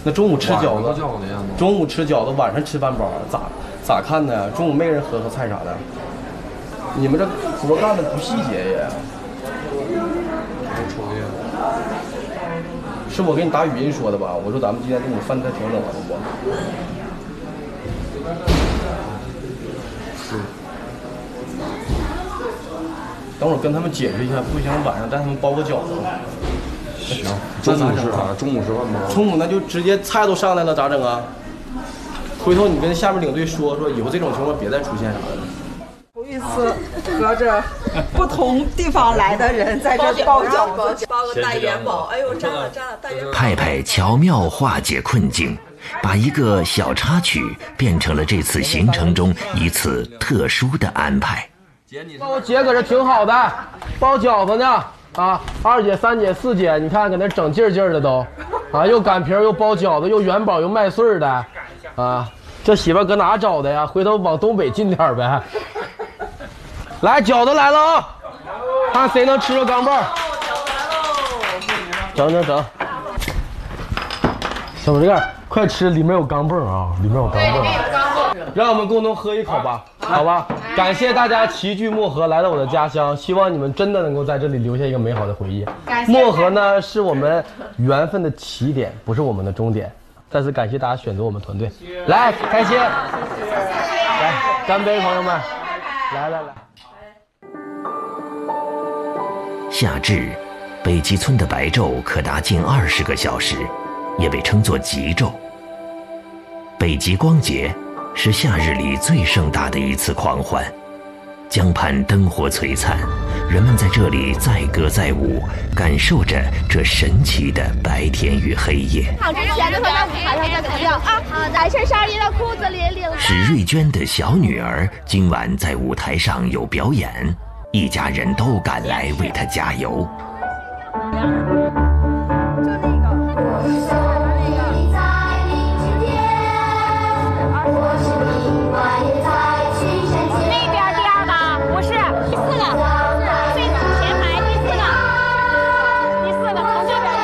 那中午吃饺子， 呀？ 中午吃饺子，晚上吃饭包，咋看呢？中午没人喝菜啥的，你们这活干的不细节也。是我给你打语音说的吧？我说咱们今天中午饭菜挺冷的不？ 是。 等会儿跟他们解释一下，不行晚上带他们包个饺子。 行，中午是啥？中午是饭包。 中午那就直接菜都上来了，咋整啊？回头你跟下面领队说，以后这种情况别再出现啥的。 头一次和着不同地方来的人在这包饺子， 包个大元宝，哎呦，炸了，大元宝。 派派巧妙化解困境，把一个小插曲变成了这次行程中一次特殊的安排。 我姐搁这挺好的，包饺子呢。啊，2姐、3姐、4姐，你看搁那整劲儿的都，啊，又擀皮又包饺子，又元宝又麦穗的，啊，这媳妇搁哪找的呀？回头往东北进点呗。来，饺子来了啊！看谁能吃着钢镚。整。小这个快吃，里面有钢镚啊，里面有钢镚。让我们共同喝一口吧，好吧？感谢大家齐聚漠河来到我的家乡，希望你们真的能够在这里留下一个美好的回忆。漠河呢是我们缘分的起点，不是我们的终点。再次感谢大家选择我们团队，来开心，来干杯，朋友们，来。 夏至，北极村的白昼可达近20个小时，也被称作极昼。北极光节是夏日里最盛大的一次狂欢，江畔灯火璀璨，人们在这里载歌载舞，感受着这神奇的白天与黑夜。 好，之前就会在舞台上再怎么样啊？男生上衣的裤子里领。 史瑞娟的小女儿今晚在舞台上有表演，一家人都赶来为她加油。